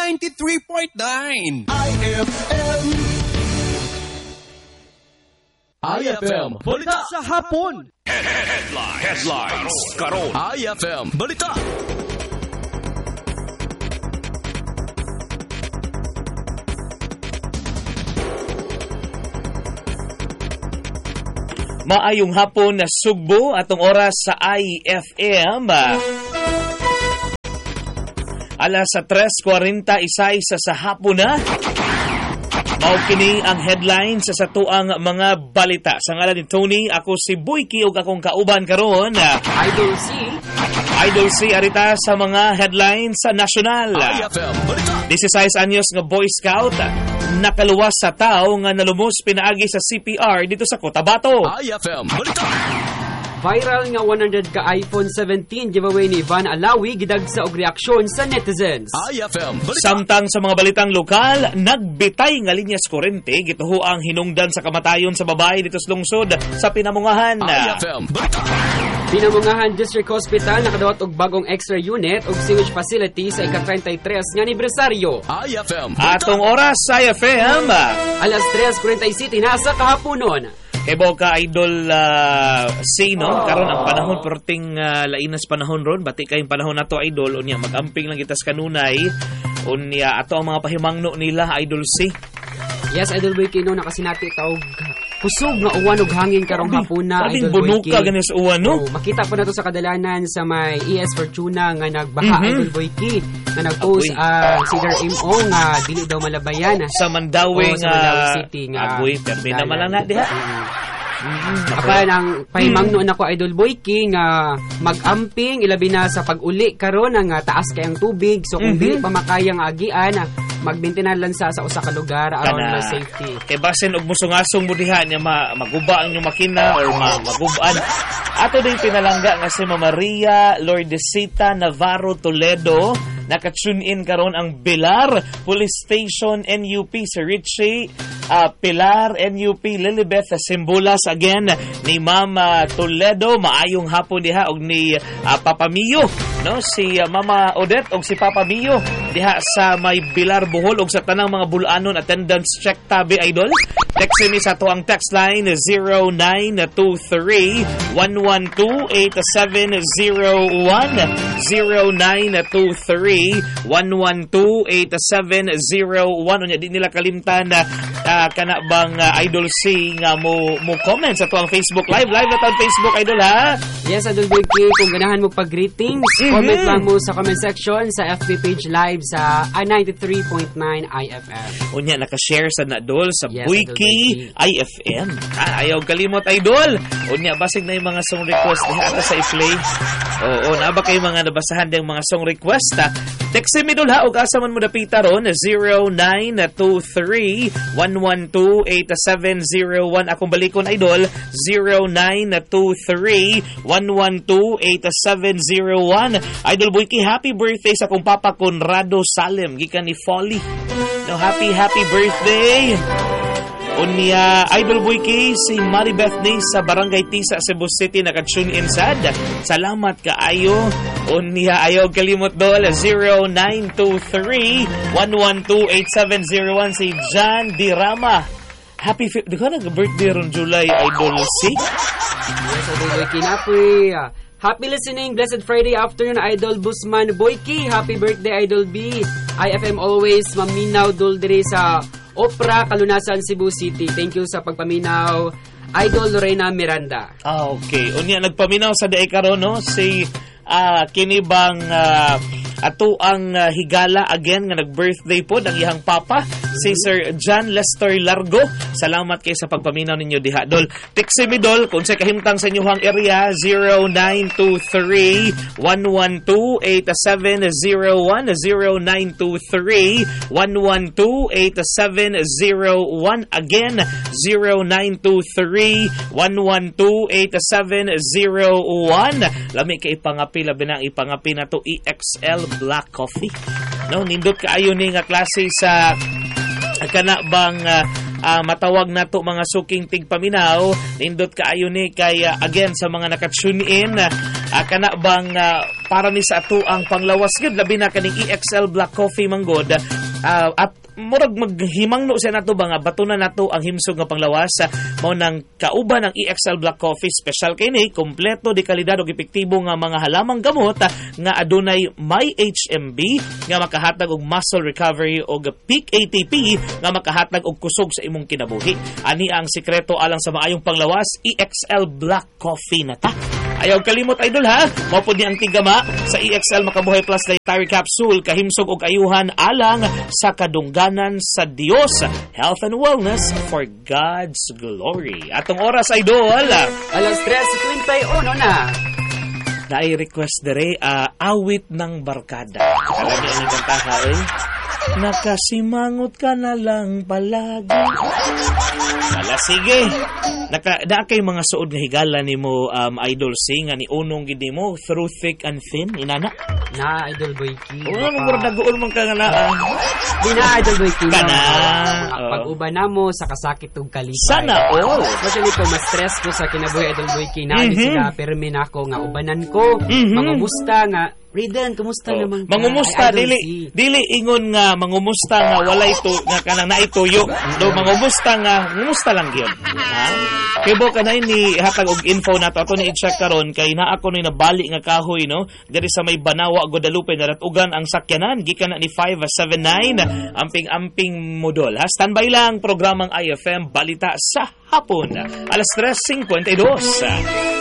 93.9 IFM Balita sa hapon. Headlines karon. IFM Balita. Maayong hapon na Sugbo atong oras sa IFM. Alas sa 3:41 sa hapon na. Mao kini ang headlines sa tuang mga balita. Sa ngalan ni Tony, ako si Boyki ug akong kauban karon. Idol C arita sa mga headlines sa nasyonal. 16 anyos nga Boy Scout nakaluwas sa tao nga nalumos pinaagi sa CPR dito sa Cotabato. IFM Balita. Viral nga 100 ka iPhone 17 giveaway ni Ivan Alawi gidagsa og reaksyon sa netizens. IFM Balita. Samtang sa mga balitang lokal, nagbitay nga linyas kurente gituho ang hinungdan sa kamatayon sa babae dito sa lungsod sa Pinamungahan. IFM Balita. Pinamungahan District Hospital nakadawat og bagong extra unit ug sewage facility sa ika-33 nga anibersaryo. IFM Balita. Atong oras sa IFM. Alas 3:47 na sa kahaponon. Kebo ka Idol C, no? Karon ang panahon perting lainas panahon ron, bati kayong panahon nato Idol, unya magamping lang kita sa kanunay, unya ato ang mga pahimangno nila Idol C. Yes, Idol Boyki, no, nakasinati taog kusog nga uwan ug hangin karong hapuna, Idol Idol Boyki. bunuka ganis uwan, no? Oh, makita pa nato sa kadalanan sa may ES Fortuna nga nagbaha, Idol Boyki, nga nagpost Cedar MO nga dili daw malabayan sa Mandawi sa Mandawi City nga agoy permi na malana diha. Apan ang pahimangno nako Idol Boyki nga mag-amping ilabi na sa pag-uli karon nga taas kay ang tubig, so kung dili pa makaya nga agian magbintinan lang sa usa ka lugar aron ma safety. Kay basin og musungasong mo diha nya maguba ang inyong makina or magubaan. Ato din pinalangga nga si Mama Maria Lourdesita Navarro Toledo. Naka-tune in karon ang Pilar Police Station NUP sa Richie Pilar NUP Lilibeth Simbulas again ni Mama Toledo. Maayong hapon diha og ni Papa Mio, no, si Mama Odette og si Papa Mio diha sa may Pilar Bohol og sa tanang mga bulanon attendance check tabi Idol. Text ni sa to ang text line 0923 1128701 0923-112-8701. Unya di nila kalimtan na kana bang Idol C nga mo comment sa tuang Facebook Live na taon Facebook Idol ha. Yes, Idol Boyki, kung ganahan mo pag-greetings, comment lang mo sa comment section sa FB page live sa 93.9 IFM. Unya naka-share sa Nadol sa yes, Boyki IFM. Ayaw kalimot Idol. Unya basig na yung mga song request diha ata sa i-play. Oo, na ba kayo mga nabasahan ding mga song request ha? Text mi dul ha og asa man mo dapita ron 0923-112-8701. Akong balikon Idol 0923-112-8701. Idol Boyki, happy birthday sa akong papa Conrado Salem gikan ni Folly. No, happy birthday. Unya Idol Boyki, si Maribeth Day sa Barangay Tisa, Cebu City naka-tune in sad. Salamat kaayo. Unya ayaw kalimot dol 0923-112-8701 si John Dirama. Happy di ka nag-birthday ron July Idol C. Yes, Idol Boyki na po. Happy listening, blessed Friday afternoon, Idol Busman Boyki. Happy birthday, Idol B. IFM always maminaw dul diri sa Opera, Kalunasan, Cebu City. Thank you sa pagpaminaw, Idol Lorena Miranda. Okay. Unya nagpaminaw sa daay karon no si kinibang ato ang higala again nga nag-birthday po ang iyang papa si Sir John Lester Largo. Salamat kay sa pagpaminaw ninyo diha Dol. Text mi Dol kung sa kahimtang sa inyong area 0923-112-8701 0923-112-8701 again 0923-112-8701. Lami kay ipangapi labi na ipangapi na to EXL Black Coffee. No, nindot kaayo ni nga klase sa kana bang matawag nato mga suking tigpaminaw. Nindot kaayo ni kay again sa mga naka-tune in kana bang para ni sa ato ang panglawas gud labi na kaning EXL Black Coffee manggod at murag maghimangno sa nato ba nga bato na nato ang himsog nga panglawas mao nang kauban ng EXL Black Coffee special kini kompleto di kalidad ug epektibo nga mga halamang gamot nga adunay may HMB nga makahatag og muscle recovery og peak ATP nga makahatag og kusog sa imong kinabuhi. Ani ang sikreto alang sa maayong panglawas, EXL Black Coffee na ta. Ayaw kalimot idol ha, mao pud ni ang tigama sa EXL Makabuhay Plus Dietary Capsule kahimsog og ayuhan alang sa kadungganan sa Dios. Health and wellness for God's glory. Atong oras idol, Alas 3:51 na. na-request dere awit ng barkada. Alam niyo ang kanta eh? Nakasimangot ka na lang palagi. Wala, sige. Na kay mga suod nga higala ni mo Idol Sing ni unong gid mo through thick and thin inana. Na Idol Boyki. Ano mo dagoon man ka nga na. Di na Idol Boyki. Kana. Pag-uban na mo sa kasakit ug kalipay. Sana all. Actually ko mas stress ko sa kinabuhi Idol Boyki na sila permi na ako nga ubanan ko. Mangumusta nga Riden, kumusta naman ka? Mangumusta, dili ingon nga, mangumusta nga, walay to, nga kanang naituyo. Do, mangumusta nga, mangumusta lang yun. Ha? Kibo ka na ni hatag og info na to, ato ni i-check karon kay na ako ni nabali nga kahoy, no? Diri sa may Banawa, Guadalupe, naratugan ang sakyanan, gikan na ni 579, amping-amping modol. Ha? Standby lang, programang IFM, balita sa hapon. Alas 3:52.